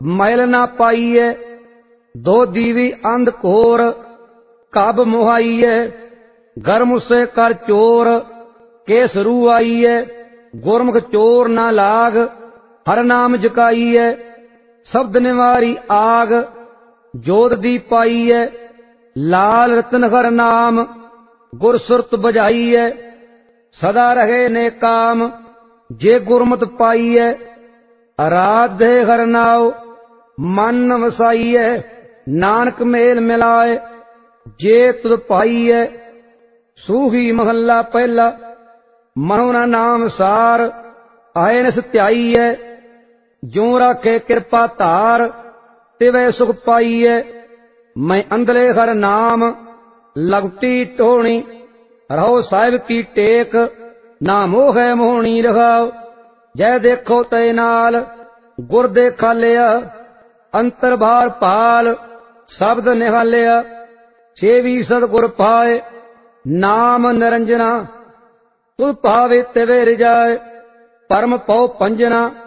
मैल ना पाईए। दो दीवी अंधकोर कब मुहाईए। गर्म से कर चोर केस रू आईए। गुरमुख चोर ना लाग हर नाम जकाईए। शब्द निवारी आग जोत दी पाईए। लाल रतन हर नाम गुर सुरत बजाईए। सदा रहे ने काम जे गुरमत पाईए। रात दे हर नाव मन वसाईए। नानक मेल मिलाए जे तुद पाईए। सूही महला पहला मनो ना नाम सार आए न सत्याईए। जो राखे कृपा धार तिवै सुख पाईए। मैं अंधले हर नाम लगटी टोणी रहो साहिब की टेक ना मोह है मोहनी रहाओ। जय देखो तय नाल गुर देखा लिया। अंतर बार पाल शब्द निहालिया। सेवी सतगुर पाए नाम निरंजना। तुद पावे तिवे रिजाए परम पौ पंजना।